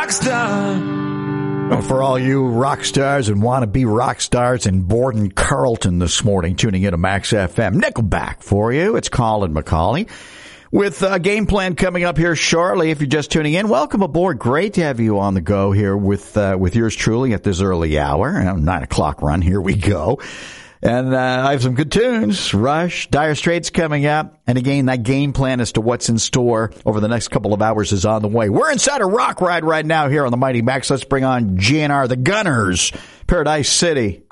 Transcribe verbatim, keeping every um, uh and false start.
rock star. For all you rock stars and want to be rock stars in Borden Carlton this morning, tuning in to Max F M. Nickelback for you. It's Colin McCauley with a game plan coming up here shortly. If you're just tuning in, welcome aboard. Great to have you on the go here with uh, with yours truly at this early hour. Nine o'clock run. Here we go. And uh, I have some good tunes. Rush, Dire Straits coming up. And again, that game plan as to what's in store over the next couple of hours is on the way. We're inside a rock ride right now here on the Mighty Max. Let's bring on G N R, the Gunners, Paradise City.